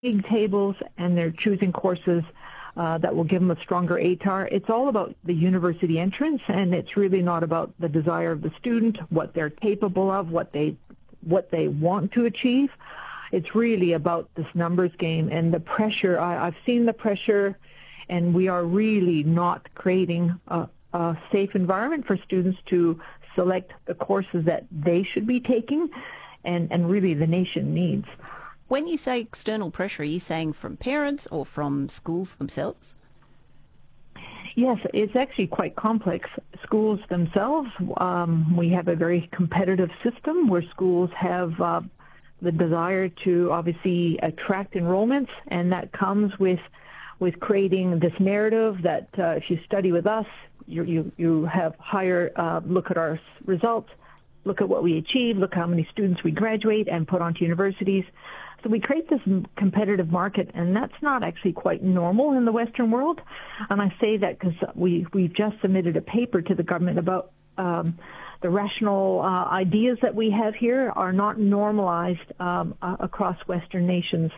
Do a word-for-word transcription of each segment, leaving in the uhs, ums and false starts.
tables and they're choosing courses uh, that will give them a stronger A T A R. It's all about the university entrance, and it's really not about the desire of the student, what they're capable of, what they what they want to achieve. It's really about this numbers game and the pressure. I, I've seen the pressure, and we are really not creating a, a safe environment for students to select the courses that they should be taking and, and really the nation needs. When you say external pressure, are you saying from parents or from schools themselves? Yes, it's actually quite complex. Schools themselves, um, we have a very competitive system where schools have uh, the desire to obviously attract enrollments, and that comes with with creating this narrative that uh, if you study with us, you you, you have higher, uh, look at our results, look at what we achieve, look how many students we graduate and put onto universities. So we create this competitive market, and that's not actually quite normal in the Western world. And I say that because we, we've just submitted a paper to the government about um, the rational uh, ideas that we have here are not normalized um, uh, across Western nations.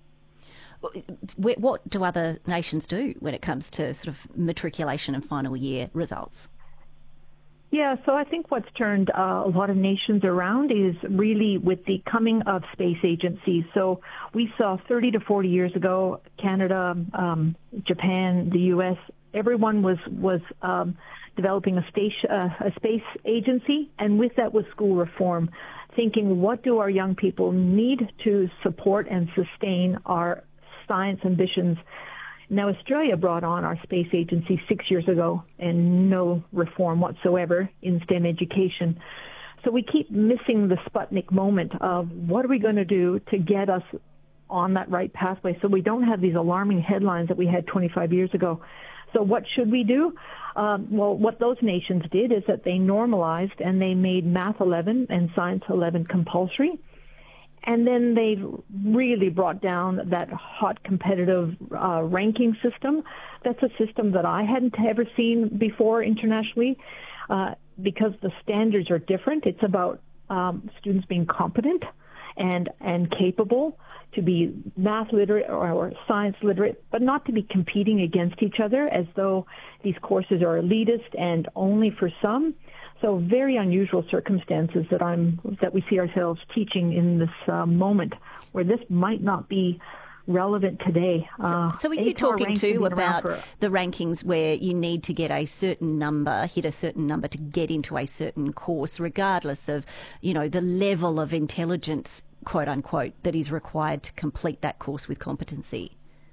What do other nations do when it comes to sort of matriculation and final year results? Yeah, so I think what's turned uh, a lot of nations around is really with the coming of space agencies. So we saw thirty to forty years ago, Canada, um, Japan, the U S, everyone was, was um, developing a space, uh, a space agency, and with that was school reform, thinking what do our young people need to support and sustain our science ambitions. Now, Australia brought on our space agency six years ago and no reform whatsoever in STEM education. So we keep missing the Sputnik moment of what are we going to do to get us on that right pathway so we don't have these alarming headlines that we had twenty-five years ago. So what should we do? Um, well, what those nations did is that they normalized and they made Math eleven and Science eleven compulsory. And then they really brought down that hot competitive uh, ranking system. That's a system that I hadn't ever seen before internationally uh, because the standards are different. It's about um, students being competent and, and capable to be math literate or, or science literate, but not to be competing against each other as though these courses are elitist and only for some. So very unusual circumstances that I'm that we see ourselves teaching in this uh, moment, where this might not be relevant today. Uh, so, so are you talking too about for, the rankings where you need to get a certain number, hit a certain number to get into a certain course, regardless of, you know, the level of intelligence, quote unquote, that is required to complete that course with competency?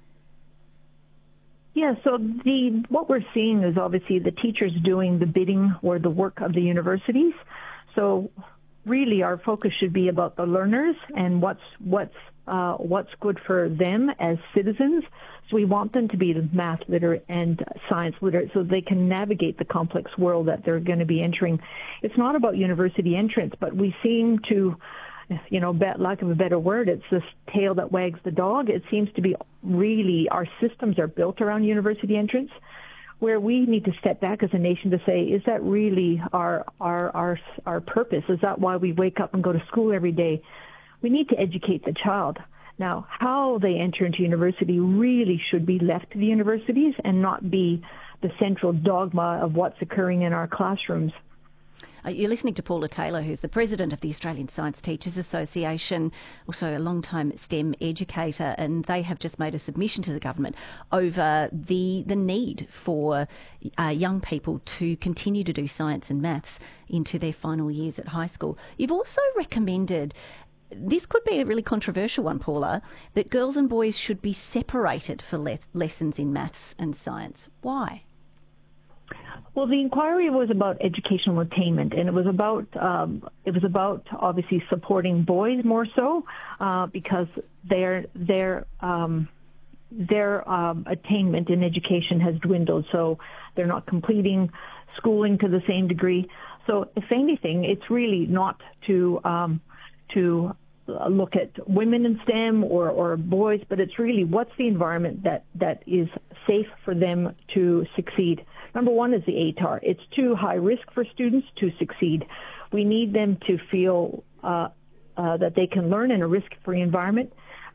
Yeah, so the what we're seeing is obviously the teachers doing the bidding or the work of the universities. So really our focus should be about the learners and what's what's uh, what's good for them as citizens. So we want them to be math literate and science literate so they can navigate the complex world that they're going to be entering. It's not about university entrance, but we seem to, you know, bet, lack of a better word, it's this tail that wags the dog. It seems to be really our systems are built around university entrance, where we need to step back as a nation to say, is that really our our our our purpose? Is that why we wake up and go to school every day? We need to educate the child. Now, how they enter into university really should be left to the universities and not be the central dogma of what's occurring in our classrooms. You're listening to Paula Taylor, who's the president of the Australian Science Teachers Association, also a long-time STEM educator, and they have just made a submission to the government over the the need for uh, young people to continue to do science and maths into their final years at high school. You've also recommended, this could be a really controversial one, Paula, that girls and boys should be separated for le- lessons in maths and science. Why? Well, the inquiry was about educational attainment, and it was about um, it was about obviously supporting boys more so uh, because their their um, their um, attainment in education has dwindled, so they're not completing schooling to the same degree. So, if anything, it's really not to um, to look at women in STEM or, or boys, but it's really what's the environment that, that is safe for them to succeed. Number one is the A T A R. It's too high risk for students to succeed. We need them to feel uh, uh, that they can learn in a risk-free environment.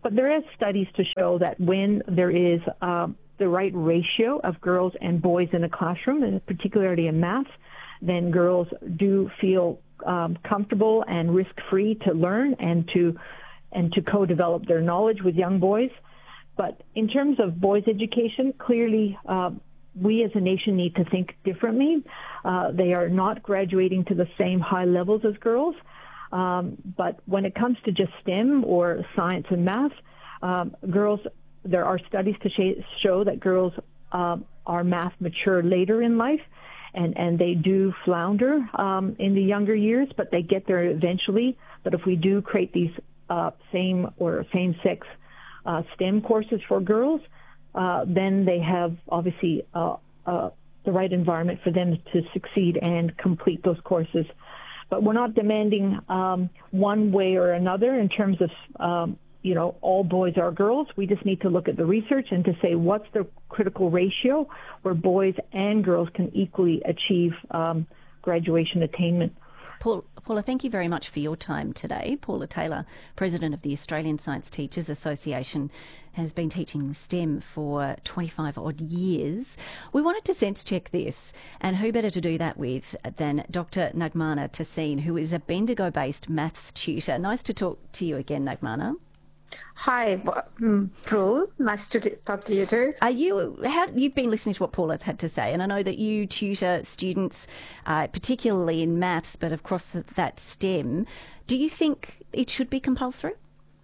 But there is studies to show that when there is uh, the right ratio of girls and boys in a classroom, and particularly in math, then girls do feel um, comfortable and risk-free to learn and to and to co-develop their knowledge with young boys. But in terms of boys' education, clearly uh, we as a nation need to think differently. Uh, they are not graduating to the same high levels as girls. Um, but when it comes to just STEM or science and math, um, girls, there are studies to sh- show that girls uh, are math mature later in life, and, and they do flounder um, in the younger years, but they get there eventually. But if we do create these uh, same or same-sex uh, STEM courses for girls, uh, then they have obviously uh, uh, the right environment for them to succeed and complete those courses. But we're not demanding um, one way or another in terms of, um, you know, all boys are girls. We just need to look at the research and to say what's the critical ratio where boys and girls can equally achieve um, graduation attainment. Paul, Paula, thank you very much for your time today. Paula Taylor, President of the Australian Science Teachers Association, has been teaching STEM for twenty-five odd years. We wanted to sense check this, and who better to do that with than Doctor Nagmana Taseen, who is a Bendigo-based maths tutor. Nice to talk to you again, Nagmana. Hi, um, Prue. Nice to talk to you too. Are you? How, you've been listening to what Paula's had to say, and I know that you tutor students, uh, particularly in maths, but across the, that STEM. Do you think it should be compulsory?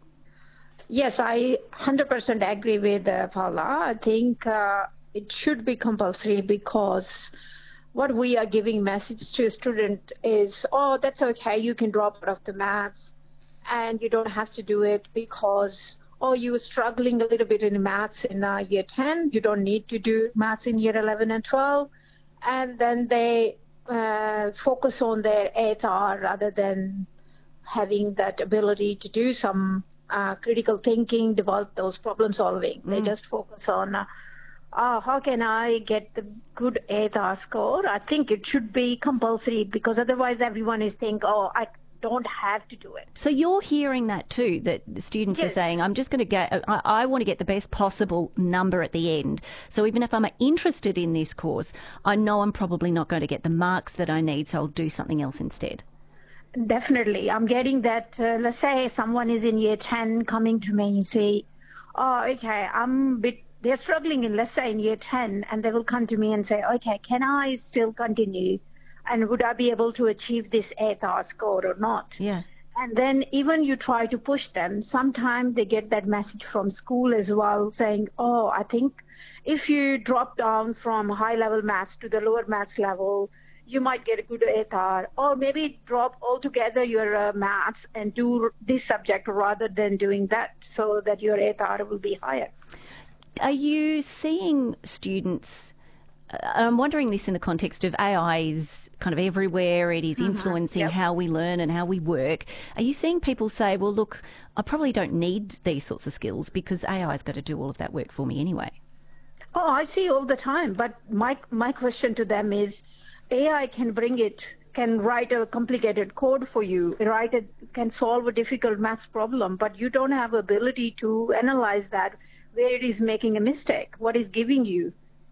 Yes, I one hundred percent agree with uh, Paula. I think uh, it should be compulsory because what we are giving message to a student is, oh, that's okay, you can drop out of the maths. And you don't have to do it because, oh, you're struggling a little bit in maths in uh, year ten. You don't need to do maths in year eleven and twelve. And then they uh, focus on their eighth R rather than having that ability to do some uh, critical thinking, develop those problem solving. Mm. They just focus on, uh, oh, how can I get the good eighth R score? I think it should be compulsory because otherwise everyone is thinking, oh, I don't have to do it. So you're hearing that too, that students yes. are saying, I'm just going to get, I, I want to get the best possible number at the end. So even if I'm interested in this course, I know I'm probably not going to get the marks that I need, so I'll do something else instead. Definitely. I'm getting that, uh, let's say someone is in year ten coming to me and say, oh, okay, I'm a bit, they're struggling in, let's say in year ten, and they will come to me and say, okay, can I still continue? And would I be able to achieve this eighth R score or not? Yeah. And then even you try to push them, sometimes they get that message from school as well saying, oh, I think if you drop down from high-level maths to the lower maths level, you might get a good eighth R. Or maybe drop altogether your uh, maths and do this subject rather than doing that so that your eighth R will be higher. Are you seeing students... I'm wondering this in the context of A I is kind of everywhere. It is influencing mm-hmm. yep. how we learn and how we work. Are you seeing people say, well, look, I probably don't need these sorts of skills because A I's got to do all of that work for me anyway? Oh, I see all the time. But my my question to them is, A I can bring it, can write a complicated code for you, write it, can solve a difficult maths problem, but you don't have ability to analyze that, where it is making a mistake, what is giving you.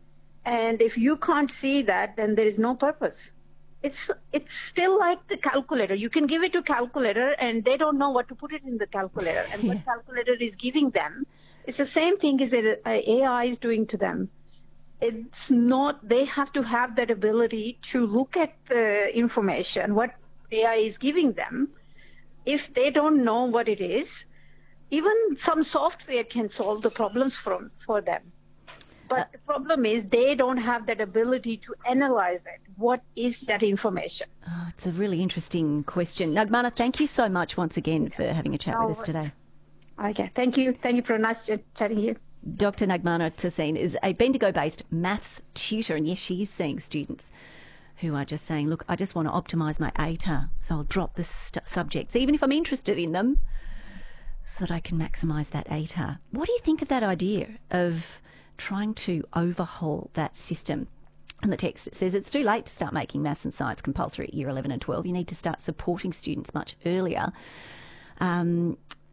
And if you can't see that, then there is no purpose. It's it's still like the calculator. You can give it to calculator and they don't know what to put it in the calculator. And yeah. what calculator is giving them, it's the same thing as A I is doing to them. It's not, they have to have that ability to look at the information, what A I is giving them. If they don't know what it is, even some software can solve the problems from, for them. But the problem is they don't have that ability to analyze it. What is that information? Oh, it's a really interesting question. Nagmana, thank you so much once again for having a chat oh, with us today. Okay, thank you. Thank you for nice chatting here. Doctor Nagmana Taseen is a Bendigo-based maths tutor, and yes, she is seeing students who are just saying, look, I just want to optimise my A T A R, so I'll drop the st- subjects, even if I'm interested in them, so that I can maximise that A T A R. What do you think of that idea of trying to overhaul that system? And the text, it says it's too late to start making maths and science compulsory at year eleven and twelve. You need to start supporting students much earlier. Um,